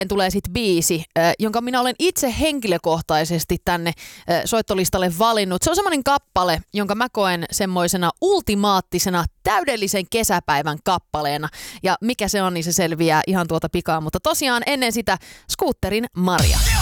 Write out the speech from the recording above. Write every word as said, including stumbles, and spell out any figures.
tulee sitten biisi, äh, jonka minä olen itse henkilökohtaisesti tänne äh, soittolistalle valinnut. Se on semmoinen kappale, jonka mä koen semmoisena ultimaattisena täydellisen kesäpäivän kappaleena. Ja mikä se on, niin se selviää ihan tuota pikaa. Mutta tosiaan ennen sitä Scooterin Maria.